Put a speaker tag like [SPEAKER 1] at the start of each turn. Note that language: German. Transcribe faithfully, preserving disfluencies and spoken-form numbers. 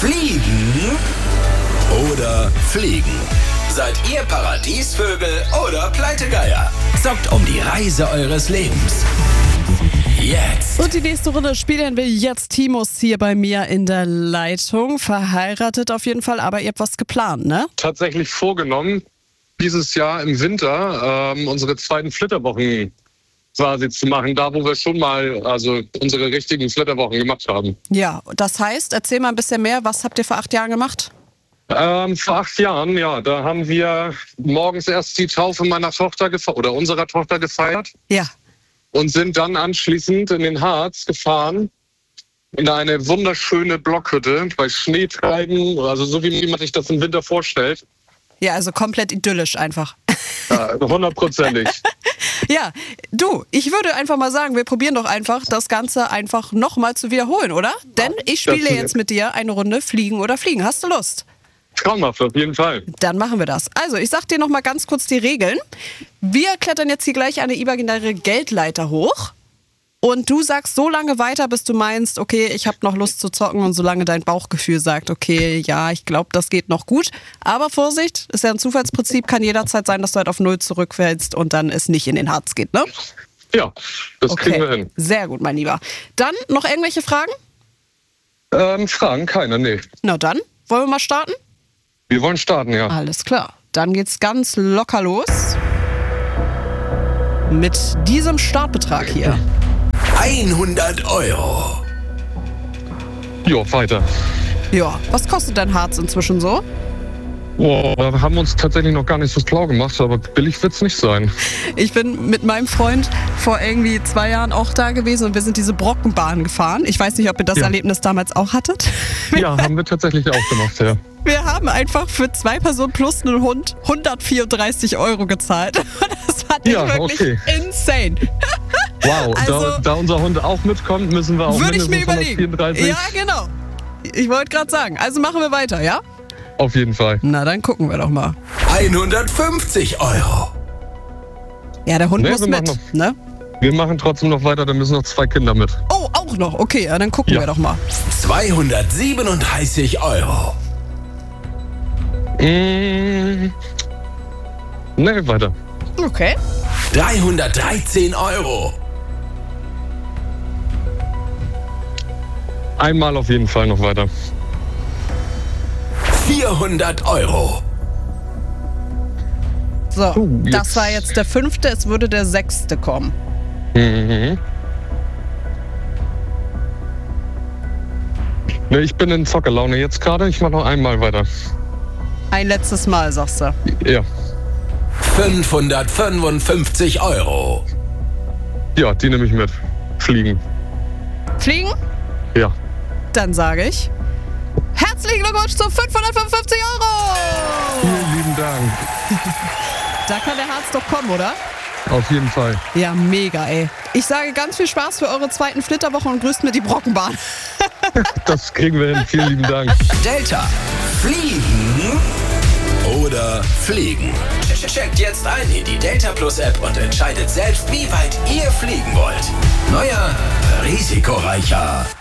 [SPEAKER 1] Fliegen oder Fliegen? Seid ihr Paradiesvögel oder Pleitegeier? Zockt um die Reise eures Lebens. Jetzt.
[SPEAKER 2] Und die nächste Runde spielen wir jetzt. Timos hier bei mir in der Leitung. Verheiratet auf jeden Fall, aber ihr habt was geplant, ne?
[SPEAKER 3] Tatsächlich vorgenommen, dieses Jahr im Winter ähm, unsere zweiten Flitterwochen quasi zu machen, da wo wir schon mal also unsere richtigen Flitterwochen gemacht haben.
[SPEAKER 2] Ja, das heißt, erzähl mal ein bisschen mehr, was habt ihr vor acht Jahren gemacht?
[SPEAKER 3] Ähm, vor acht Jahren, ja, da haben wir morgens erst die Taufe meiner Tochter gefeiert oder unserer Tochter gefeiert.
[SPEAKER 2] Ja.
[SPEAKER 3] Und sind dann anschließend in den Harz gefahren, in eine wunderschöne Blockhütte bei Schneetreiben, also so wie man sich das im Winter vorstellt.
[SPEAKER 2] Ja, also komplett idyllisch einfach.
[SPEAKER 3] Hundertprozentig.
[SPEAKER 2] Ja, du, ich würde einfach mal sagen, wir probieren doch einfach, das Ganze einfach nochmal zu wiederholen, oder? Denn ich spiele jetzt mit dir eine Runde Fliegen oder Fliegen. Hast du Lust?
[SPEAKER 3] Traumhaft, auf jeden Fall.
[SPEAKER 2] Dann machen wir das. Also, ich sag dir noch mal ganz kurz die Regeln. Wir klettern jetzt hier gleich eine imaginäre Geldleiter hoch. Und du sagst so lange weiter, bis du meinst, okay, ich habe noch Lust zu zocken. Und solange dein Bauchgefühl sagt, okay, ja, ich glaube, das geht noch gut. Aber Vorsicht, ist ja ein Zufallsprinzip, kann jederzeit sein, dass du halt auf Null zurückfällst und dann es nicht in den Harz geht, ne?
[SPEAKER 3] Ja, das
[SPEAKER 2] Okay,
[SPEAKER 3] kriegen wir hin.
[SPEAKER 2] sehr gut, mein Lieber. Dann noch irgendwelche Fragen?
[SPEAKER 3] Ähm, Fragen? Keine, nee.
[SPEAKER 2] Na dann, wollen wir mal starten?
[SPEAKER 3] Wir wollen starten, ja.
[SPEAKER 2] Alles klar. Dann geht's ganz locker los. Mit diesem Startbetrag hier.
[SPEAKER 1] hundert Euro.
[SPEAKER 3] Jo, weiter.
[SPEAKER 2] Ja, was kostet dein Harz inzwischen so?
[SPEAKER 3] Boah, da haben wir uns tatsächlich noch gar nicht so schlau gemacht, aber billig wird's nicht sein.
[SPEAKER 2] Ich bin mit meinem Freund vor irgendwie zwei Jahren auch da gewesen und wir sind diese Brockenbahn gefahren. Ich weiß nicht, ob ihr das
[SPEAKER 3] Ja.
[SPEAKER 2] Erlebnis damals auch hattet.
[SPEAKER 3] Ja, haben wir tatsächlich auch gemacht, ja.
[SPEAKER 2] Wir haben einfach für zwei Personen plus einen Hund hundertvierunddreißig Euro gezahlt. Das fand ich
[SPEAKER 3] Ja,
[SPEAKER 2] wirklich
[SPEAKER 3] okay.
[SPEAKER 2] insane.
[SPEAKER 3] Wow,
[SPEAKER 2] Also-
[SPEAKER 3] da, da unser Hund auch mitkommt, müssen wir auch
[SPEAKER 2] Würde ich mir
[SPEAKER 3] mindestens
[SPEAKER 2] überlegen.
[SPEAKER 3] hundertvierunddreißig.
[SPEAKER 2] Ja, genau. Ich wollte gerade sagen. Also machen wir weiter, ja?
[SPEAKER 3] Auf jeden Fall.
[SPEAKER 2] Na, dann gucken wir doch mal.
[SPEAKER 1] hundertfünfzig Euro.
[SPEAKER 2] Ja, der Hund
[SPEAKER 3] Nee,
[SPEAKER 2] muss
[SPEAKER 3] wir
[SPEAKER 2] mit,
[SPEAKER 3] machen
[SPEAKER 2] ne?
[SPEAKER 3] Wir machen trotzdem noch weiter, da müssen noch zwei Kinder mit.
[SPEAKER 2] Oh, auch noch. Okay, ja, dann gucken
[SPEAKER 3] Ja.
[SPEAKER 2] wir doch mal.
[SPEAKER 1] zweihundertsiebenunddreißig Euro.
[SPEAKER 3] Mmh. Nee, weiter.
[SPEAKER 2] Okay.
[SPEAKER 1] dreihundertdreizehn Euro.
[SPEAKER 3] Einmal auf jeden Fall noch weiter.
[SPEAKER 1] vierhundert Euro.
[SPEAKER 2] So,
[SPEAKER 3] Oh, jetzt.
[SPEAKER 2] das war jetzt der fünfte, es würde der sechste kommen.
[SPEAKER 3] Mhm. Nee, ich bin in Zockerlaune jetzt gerade. Ich mach noch einmal weiter.
[SPEAKER 2] Ein letztes Mal, sagst du.
[SPEAKER 3] Ja.
[SPEAKER 1] fünfhundertfünfundfünfzig Euro.
[SPEAKER 3] Ja, die nehme ich mit. Fliegen.
[SPEAKER 2] Fliegen?
[SPEAKER 3] Ja.
[SPEAKER 2] Dann sage ich, herzlichen Glückwunsch zu fünfhundertfünfundfünfzig Euro!
[SPEAKER 3] Vielen lieben Dank.
[SPEAKER 2] Da kann der Harz doch kommen, oder?
[SPEAKER 3] Auf jeden Fall.
[SPEAKER 2] Ja, mega, ey. Ich sage ganz viel Spaß für eure zweiten Flitterwoche und grüßt mir die Brockenbahn.
[SPEAKER 3] Das kriegen wir hin. Vielen lieben Dank.
[SPEAKER 1] Delta. Fliegen oder Fliegen? Checkt jetzt ein in die Delta Plus App und entscheidet selbst, wie weit ihr fliegen wollt. Neuer, risikoreicher